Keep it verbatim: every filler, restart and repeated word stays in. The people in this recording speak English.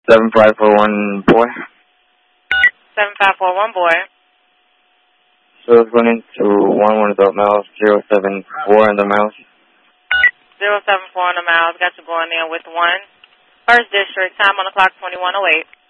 seven five four one boy. seven five four one boy. So it's going into one one adult males, zero seven four on the males. zero seven four on the males. Got you going in with one. First district, time on the clock, twenty-one oh eight.